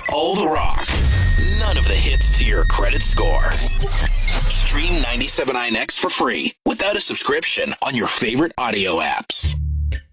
All the rock. None of the hits to your credit score. Stream 97.9X for free without a subscription on your favorite audio apps.